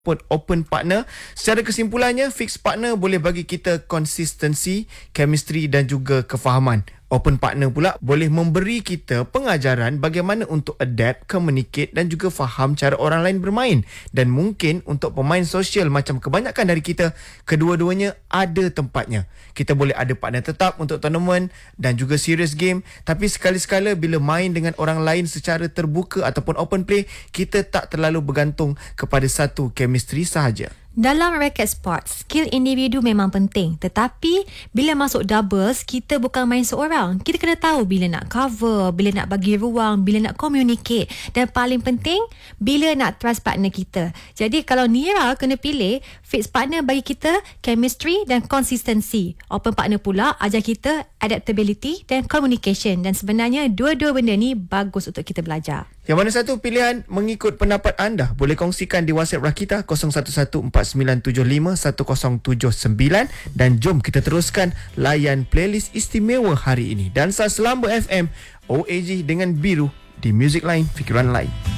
open partner. Secara kesimpulannya, fixed partner boleh bagi kita konsistensi, chemistry dan juga kefahaman. Open partner pula boleh memberi kita pengajaran bagaimana untuk adapt, communicate dan juga faham cara orang lain bermain. Dan mungkin untuk pemain sosial macam kebanyakan dari kita, kedua-duanya ada tempatnya. Kita boleh ada partner tetap untuk tournament dan juga serious game, tapi sekali-sekala bila main dengan orang lain secara terbuka ataupun open play, kita tak terlalu bergantung kepada satu chemistry sahaja. Dalam racket sport, skill individu memang penting. Tetapi, bila masuk doubles, kita bukan main seorang. Kita kena tahu bila nak cover, bila nak bagi ruang, bila nak communicate. Dan paling penting, bila nak trust partner kita. Jadi, kalau Nira kena pilih, fixed partner bagi kita chemistry dan consistency. Open partner pula ajar kita adaptability dan communication. Dan sebenarnya, dua-dua benda ni bagus untuk kita belajar. Yang mana satu pilihan mengikut pendapat anda? Boleh kongsikan di WhatsApp Rakita 0114975179 dan jom kita teruskan layan playlist istimewa hari ini. Dansa Selamba FM, OAG dengan Biru di Music Line, Fikiran Lain.